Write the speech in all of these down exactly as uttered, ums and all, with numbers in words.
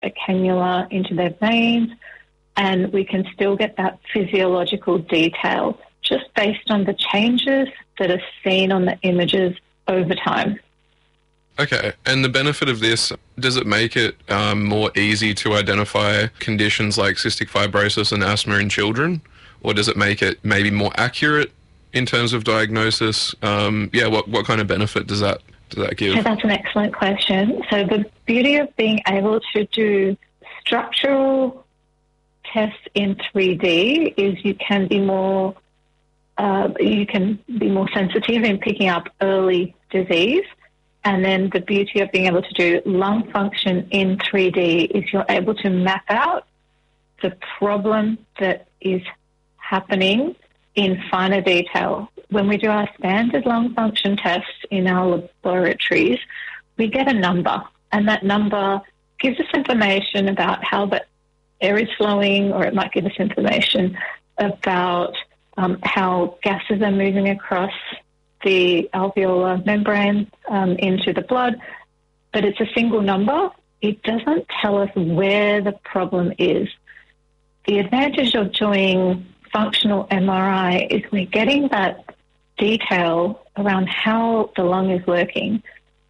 a cannula into their veins, and we can still get that physiological detail just based on the changes that are seen on the images over time. Okay, and the benefit of this, does it make it um, more easy to identify conditions like cystic fibrosis and asthma in children? Or does it make it maybe more accurate in terms of diagnosis? Um, yeah, what, what kind of benefit does that, does that give? So that's an excellent question. So the beauty of being able to do structural tests in three D is you can be more uh, you can be more sensitive in picking up early disease. And then the beauty of being able to do lung function in three D is you're able to map out the problem that is happening in finer detail. When we do our standard lung function tests in our laboratories, we get a number, and that number gives us information about how the air is flowing, or it might give us information about um, how gases are moving across the alveolar membrane um, into the blood, but it's a single number. It doesn't tell us where the problem is. The advantage of doing functional M R I is we're getting that detail around how the lung is working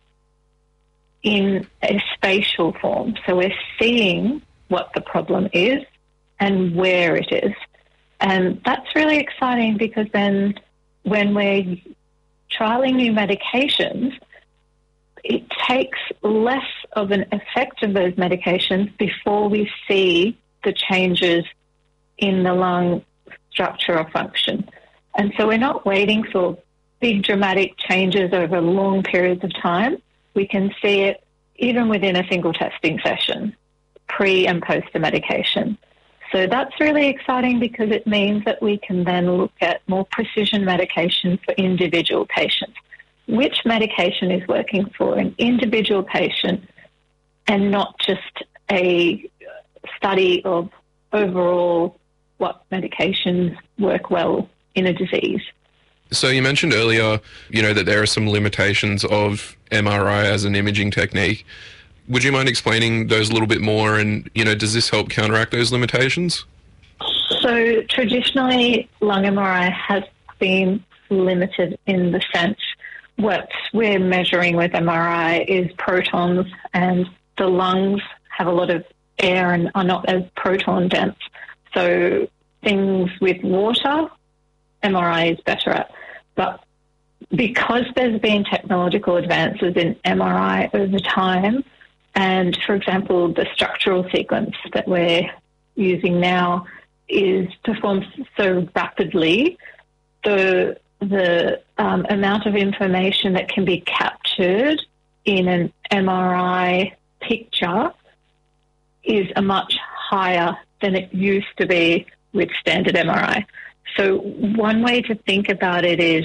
in a spatial form. So we're seeing what the problem is and where it is. And that's really exciting, because then when we're trialing new medications, it takes less of an effect of those medications before we see the changes in the lung structure or function. And so we're not waiting for big dramatic changes over long periods of time. We can see it even within a single testing session, pre and post the medication. So that's really exciting, because it means that we can then look at more precision medication for individual patients. Which medication is working for an individual patient, and not just a study of overall what medications work well in a disease. So you mentioned earlier, you know, that there are some limitations of M R I as an imaging technique. Would you mind explaining those a little bit more, and, you know, does this help counteract those limitations? So traditionally, lung M R I has been limited in the sense what we're measuring with M R I is protons, and the lungs have a lot of air and are not as proton dense. So things with water, M R I is better at. But because there's been technological advances in M R I over time, and, for example, the structural sequence that we're using now is performed so rapidly, the the um, amount of information that can be captured in an M R I picture is a much higher than it used to be with standard M R I. So one way to think about it is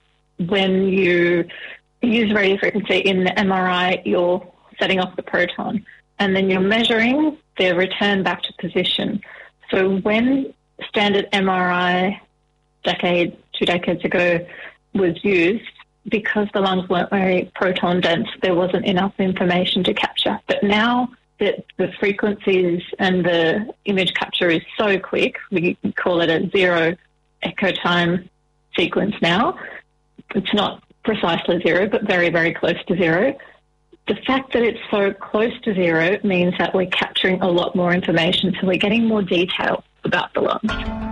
when you use radiofrequency in the M R I, you're setting off the proton, and then you're measuring their return back to position. So when standard M R I decade, two decades ago was used, because the lungs weren't very proton dense, there wasn't enough information to capture. But now that the frequencies and the image capture is so quick, we call it a zero echo time sequence now. It's not precisely zero, but very, very close to zero. The fact that it's so close to zero means that we're capturing a lot more information, so we're getting more detail about the lungs.